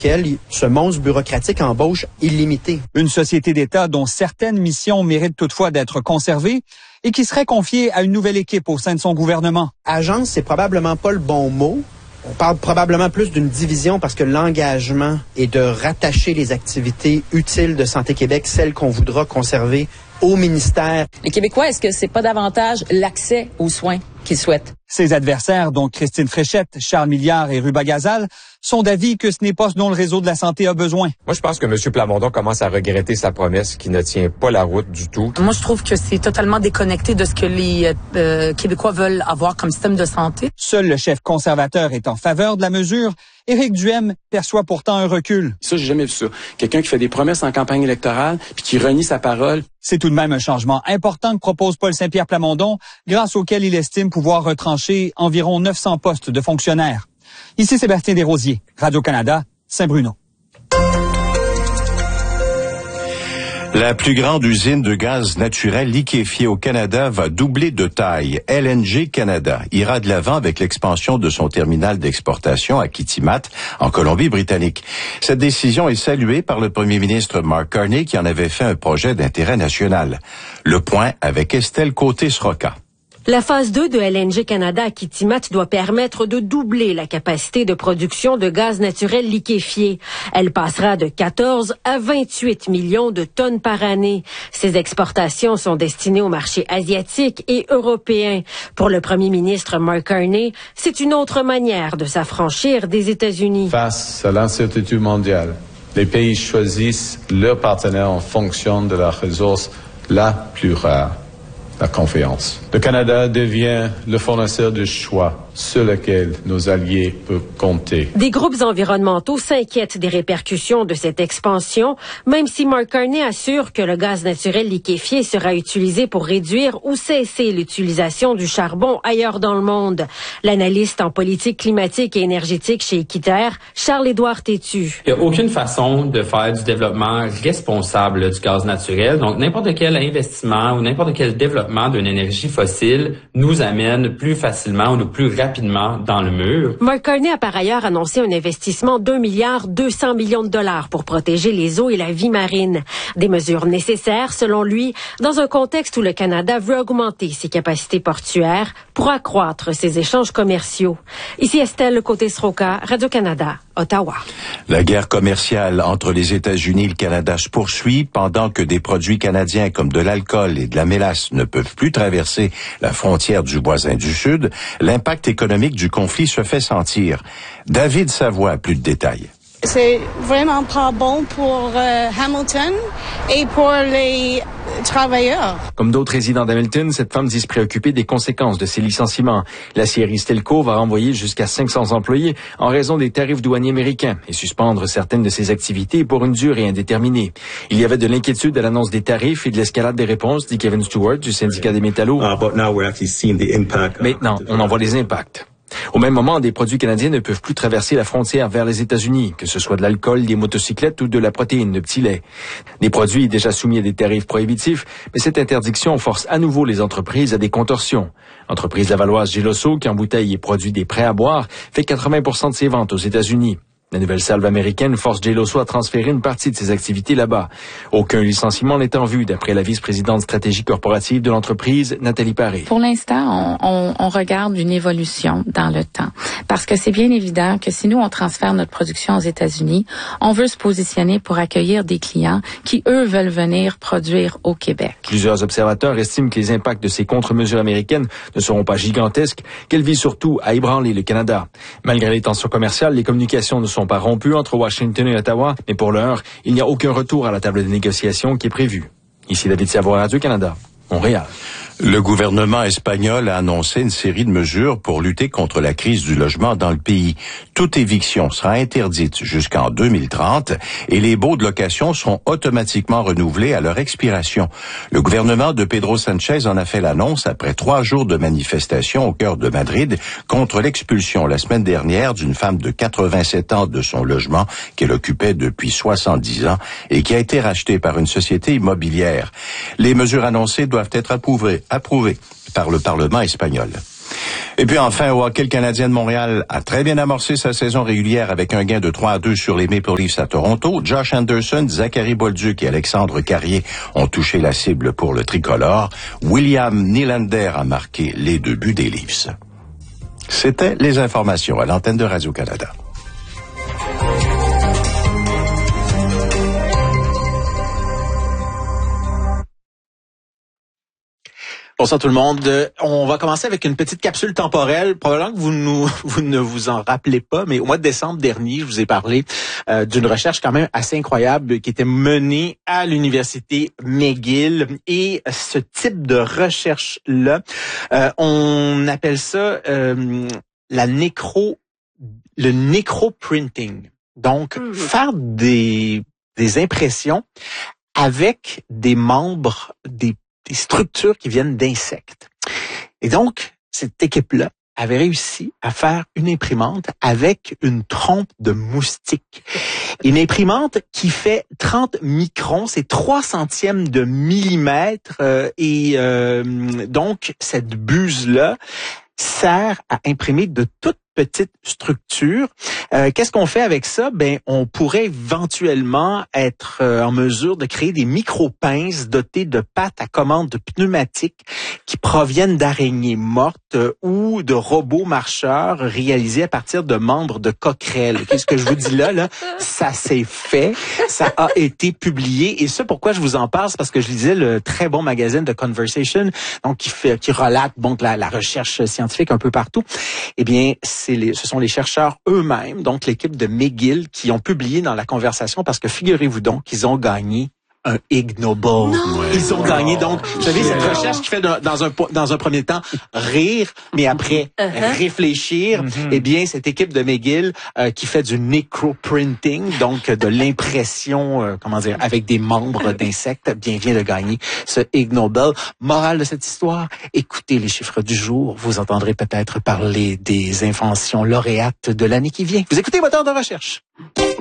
Ce monstre bureaucratique embauche illimité. Une société d'État dont certaines missions méritent toutefois d'être conservées et qui serait confiée à une nouvelle équipe au sein de son gouvernement. Agence, c'est probablement pas le bon mot. On parle probablement plus d'une division parce que l'engagement est de rattacher les activités utiles de Santé Québec, celles qu'on voudra conserver au ministère. Les Québécois, est-ce que c'est pas davantage l'accès aux soins qu'ils souhaitent? Ses adversaires, dont Christine Fréchette, Charles Milliard et Ruba Gazal, sont d'avis que ce n'est pas ce dont le réseau de la santé a besoin. Moi, je pense que M. Plamondon commence à regretter sa promesse qui ne tient pas la route du tout. Moi, je trouve que c'est totalement déconnecté de ce que les Québécois veulent avoir comme système de santé. Seul le chef conservateur est en faveur de la mesure. Éric Duhem perçoit pourtant un recul. Ça, j'ai jamais vu ça. Quelqu'un qui fait des promesses en campagne électorale puis qui renie sa parole. C'est tout de même un changement important que propose Paul Saint-Pierre Plamondon, grâce auquel il estime pouvoir retrancher environ 900 postes de fonctionnaires. Ici Sébastien Desrosiers, Radio-Canada, Saint-Bruno. La plus grande usine de gaz naturel liquéfié au Canada va doubler de taille. LNG Canada ira de l'avant avec l'expansion de son terminal d'exportation à Kitimat, en Colombie-Britannique. Cette décision est saluée par le premier ministre Mark Carney qui en avait fait un projet d'intérêt national. Le point avec Estelle Côté-Sroka. La phase 2 de LNG Canada à Kitimat doit permettre de doubler la capacité de production de gaz naturel liquéfié. Elle passera de 14 à 28 millions de tonnes par année. Ces exportations sont destinées au marché asiatique et européen. Pour le premier ministre Mark Carney, c'est une autre manière de s'affranchir des États-Unis. Face à l'incertitude mondiale, les pays choisissent leurs partenaires en fonction de la ressource la plus rare. La confiance. Le Canada devient le fournisseur de choix sur lequel nos alliés peuvent compter. Des groupes environnementaux s'inquiètent des répercussions de cette expansion, même si Mark Carney assure que le gaz naturel liquéfié sera utilisé pour réduire ou cesser l'utilisation du charbon ailleurs dans le monde. L'analyste en politique climatique et énergétique chez Équiterre, Charles-Édouard Tétu. Il n'y a aucune façon de faire du développement responsable du gaz naturel. Donc, n'importe quel investissement ou n'importe quel développement d'une énergie fossile nous amène plus facilement ou plus rapidement dans le mur. Mark Carney a par ailleurs annoncé un investissement d'1,2 milliard pour protéger les eaux et la vie marine. Des mesures nécessaires, selon lui, dans un contexte où le Canada veut augmenter ses capacités portuaires pour accroître ses échanges commerciaux. Ici Estelle Côté-Sroka, Radio-Canada, Ottawa. La guerre commerciale entre les États-Unis et le Canada se poursuit pendant que des produits canadiens comme de l'alcool et de la mélasse ne peuvent plus traverser la frontière du voisin du Sud. L'impact économique du conflit se fait sentir. David Savoie a plus de détails. C'est vraiment pas bon pour Hamilton et pour les travailleurs. Comme d'autres résidents d'Hamilton, cette femme dit se préoccuper des conséquences de ces licenciements. L'aciérie Stelco va renvoyer jusqu'à 500 employés en raison des tarifs douaniers américains et suspendre certaines de ses activités pour une durée indéterminée. Il y avait de l'inquiétude à l'annonce des tarifs et de l'escalade des réponses, dit Kevin Stewart du syndicat des métallos. Maintenant, on en voit les impacts. Au même moment, des produits canadiens ne peuvent plus traverser la frontière vers les États-Unis, que ce soit de l'alcool, des motocyclettes ou de la protéine de petits laits. Des produits déjà soumis à des tarifs prohibitifs, mais cette interdiction force à nouveau les entreprises à des contorsions. L'entreprise lavalloise Geloso, qui embouteille et produit des prêts à boire, fait 80% de ses ventes aux États-Unis. La nouvelle salve américaine force Geloso à transférer une partie de ses activités là-bas. Aucun licenciement n'est en vue, d'après la vice-présidente stratégie corporative de l'entreprise, Nathalie Paré. Pour l'instant, on regarde une évolution dans le temps. Parce que c'est bien évident que si nous, on transfère notre production aux États-Unis, on veut se positionner pour accueillir des clients qui, eux, veulent venir produire au Québec. Plusieurs observateurs estiment que les impacts de ces contre-mesures américaines ne seront pas gigantesques, qu'elles visent surtout à ébranler le Canada. Malgré les tensions commerciales, les communications ne sont pas rompues entre Washington et Ottawa, mais pour l'heure, il n'y a aucun retour à la table de négociation qui est prévu. Ici David Savoie, Radio-Canada, Montréal. Le gouvernement espagnol a annoncé une série de mesures pour lutter contre la crise du logement dans le pays. Toute éviction sera interdite jusqu'en 2030 et les baux de location seront automatiquement renouvelés à leur expiration. Le gouvernement de Pedro Sanchez en a fait l'annonce après 3 jours de manifestations au cœur de Madrid contre l'expulsion la semaine dernière d'une femme de 87 ans de son logement qu'elle occupait depuis 70 ans et qui a été rachetée par une société immobilière. Les mesures annoncées doivent être approuvées par le Parlement espagnol. Et puis enfin, au hockey, le Canadien de Montréal a très bien amorcé sa saison régulière avec un gain de 3-2 sur les Maple Leafs à Toronto. Josh Anderson, Zachary Bolduc et Alexandre Carrier ont touché la cible pour le tricolore. William Nylander a marqué les 2 buts des Leafs. C'était les informations à l'antenne de Radio-Canada. Bonsoir tout le monde. On va commencer avec une petite capsule temporelle. Probablement que vous ne vous en rappelez pas, mais au mois de décembre dernier, je vous ai parlé d'une recherche quand même assez incroyable qui était menée à l'université McGill. Et ce type de recherche-là, on appelle ça le nécroprinting. Donc, faire des impressions avec des membres, des structures qui viennent d'insectes. Et donc, cette équipe-là avait réussi à faire une imprimante avec une trompe de moustique. Une imprimante qui fait 30 microns, c'est 3 centièmes de millimètre. Donc, cette buse-là sert à imprimer de toutes petites structures. Qu'est-ce qu'on fait avec ça? On pourrait éventuellement être en mesure de créer des micro-pinces dotées de pattes à commande pneumatiques qui proviennent d'araignées mortes ou de robots marcheurs réalisés à partir de membres de coquerelles. Qu'est-ce que je vous dis là? Ça s'est fait, ça a été publié. Et ça, pourquoi je vous en parle? C'est parce que je lisais le très bon magazine The Conversation, donc qui relate la recherche scientifique un peu partout. Eh bien, ce sont les chercheurs eux-mêmes, donc l'équipe de McGill, qui ont publié dans la conversation parce que figurez-vous donc qu'ils ont gagné un Ig Nobel. Ils ont gagné, donc, vous savez, cette recherche qui fait dans un premier temps rire, mais après réfléchir, eh bien, cette équipe de McGill qui fait du necroprinting, donc de l'impression, avec des membres d'insectes, vient de gagner ce Ig Nobel. Morale de cette histoire, écoutez les chiffres du jour, vous entendrez peut-être parler des inventions lauréates de l'année qui vient. Vous écoutez Moteur de recherche.